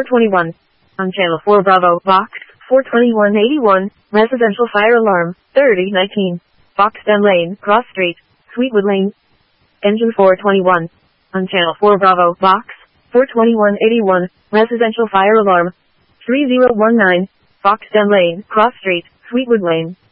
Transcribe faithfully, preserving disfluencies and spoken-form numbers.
four twenty-one. On channel four Bravo, box four twenty-one eighty-one, residential fire alarm, thirty nineteen. Foxden Lane, Cross Street, Sweetwood Lane. Engine four twenty-one. On channel four Bravo, box four twenty-one eighty-one, residential fire alarm, three zero one nine. Foxden Lane, Cross Street, Sweetwood Lane.